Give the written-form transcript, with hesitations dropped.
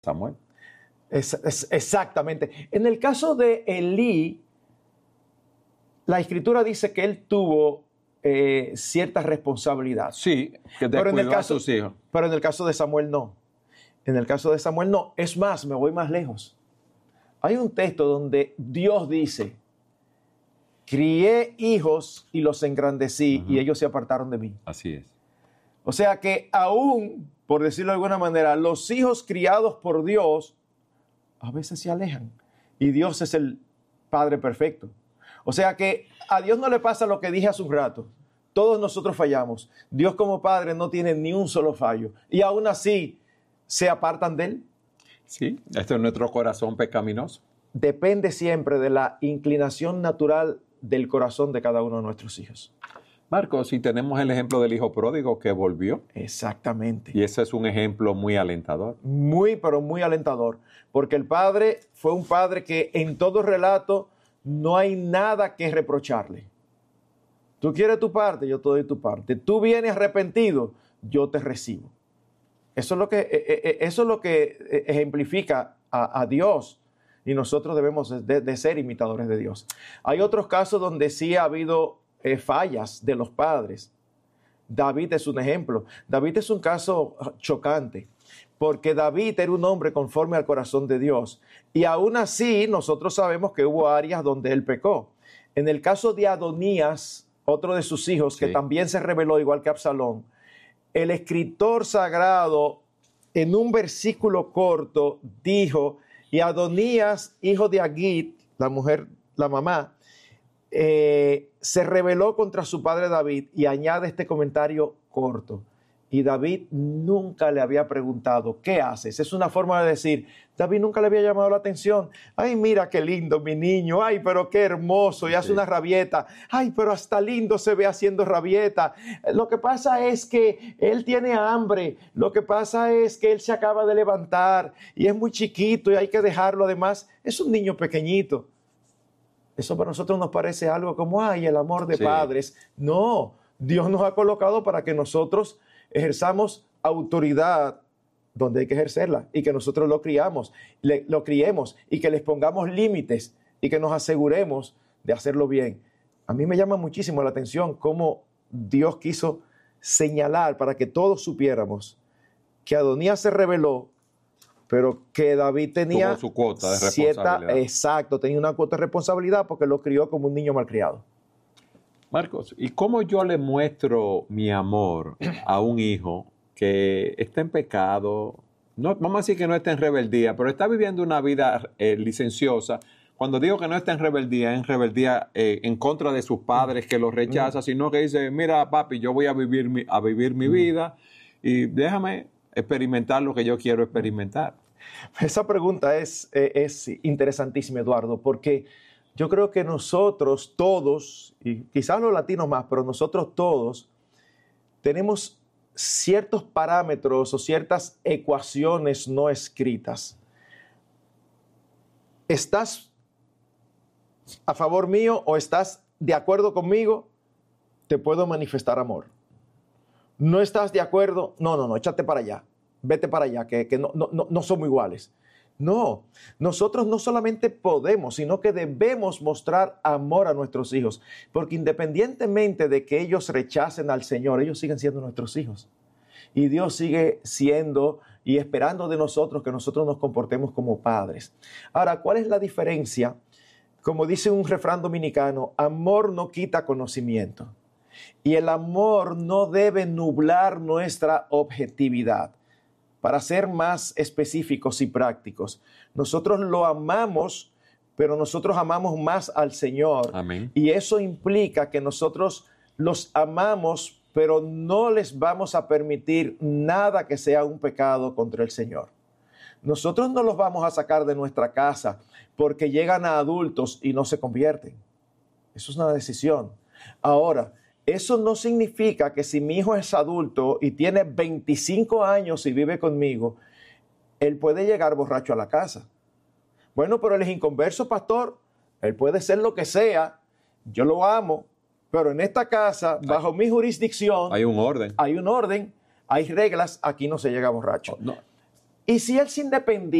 Samuel. Exactamente. En el caso de Elí, la Escritura dice que él tuvo cierta responsabilidad. Sí, que descuidó a sus hijos. Pero en el caso de Samuel no. En el caso de Samuel no. Es más, me voy más lejos. Hay un texto donde Dios dice: crié hijos y los engrandecí, y ellos se apartaron de mí. Así es. O sea que aún, por decirlo de alguna manera, los hijos criados por Dios a veces se alejan. Y Dios es el Padre perfecto. O sea que a Dios no le pasa lo que dije hace un rato. Todos nosotros fallamos. Dios como Padre no tiene ni un solo fallo. Y aún así se apartan de Él. Sí, este es nuestro corazón pecaminoso. Depende siempre de la inclinación natural del corazón de cada uno de nuestros hijos. Marcos, si tenemos el ejemplo del hijo pródigo que volvió. Exactamente. Y ese es un ejemplo muy alentador. Muy, pero muy alentador. Porque el padre fue un padre que en todo relato no hay nada que reprocharle. Tú quieres tu parte, yo te doy tu parte. Tú vienes arrepentido, yo te recibo. Eso es lo que ejemplifica a Dios. Y nosotros debemos de ser imitadores de Dios. Hay otros casos donde sí ha habido fallas de los padres. David es un ejemplo. David es un caso chocante, porque David era un hombre conforme al corazón de Dios. Y aún así, nosotros sabemos que hubo áreas donde él pecó. En el caso de Adonías, otro de sus hijos, que también se rebeló igual que Absalón, el escritor sagrado, en un versículo corto, dijo: y Adonías, hijo de Agit, la mujer, la mamá, se rebeló contra su padre David, y añade este comentario corto: y David nunca le había preguntado, ¿qué haces? Es una forma de decir, David nunca le había llamado la atención. Ay, mira qué lindo mi niño. Ay, pero qué hermoso. Y hace una rabieta. Ay, pero hasta lindo se ve haciendo rabieta. Lo que pasa es que él tiene hambre. Lo que pasa es que él se acaba de levantar y es muy chiquito y hay que dejarlo. Además, es un niño pequeñito. Eso para nosotros nos parece algo como, ay, el amor de padres. No, Dios nos ha colocado para que nosotros ejerzamos autoridad donde hay que ejercerla, y que nosotros lo criemos y que les pongamos límites y que nos aseguremos de hacerlo bien. A mí me llama muchísimo la atención cómo Dios quiso señalar para que todos supiéramos que Adonías se rebeló, pero que David tenía tuvo su cuota de responsabilidad. Exacto, tenía una cuota de responsabilidad porque lo crió como un niño malcriado. Marcos, ¿y cómo yo le muestro mi amor a un hijo que está en pecado? No, vamos a decir que no está en rebeldía, pero está viviendo una vida licenciosa. Cuando digo que no está en rebeldía en contra de sus padres que lo rechaza, sino que dice, mira papi, yo voy a vivir mi vida y déjame experimentar lo que yo quiero experimentar. Esa pregunta es interesantísima, Eduardo, porque yo creo que nosotros todos, y quizás los latinos más, pero nosotros todos tenemos ciertos parámetros o ciertas ecuaciones no escritas. ¿Estás a favor mío o estás de acuerdo conmigo? Te puedo manifestar amor. ¿No estás de acuerdo? No, échate para allá. Vete para allá, que no somos iguales. No, nosotros no solamente podemos, sino que debemos mostrar amor a nuestros hijos, porque independientemente de que ellos rechacen al Señor, ellos siguen siendo nuestros hijos. Y Dios sigue siendo y esperando de nosotros que nosotros nos comportemos como padres. Ahora, ¿cuál es la diferencia? Como dice un refrán dominicano, amor no quita conocimiento. Y el amor no debe nublar nuestra objetividad. Para ser más específicos y prácticos, nosotros lo amamos, pero nosotros amamos más al Señor. Amén. Y eso implica que nosotros los amamos, pero no les vamos a permitir nada que sea un pecado contra el Señor. Nosotros no los vamos a sacar de nuestra casa porque llegan a adultos y no se convierten. Eso es una decisión. Ahora, eso no significa que si mi hijo es adulto y tiene 25 años y vive conmigo, él puede llegar borracho a la casa. Bueno, pero él es inconverso, pastor. Él puede ser lo que sea. Yo lo amo. Pero en esta casa, bajo mi jurisdicción, hay un orden. Hay un orden, hay reglas. Aquí no se llega borracho. No. Y si él se independía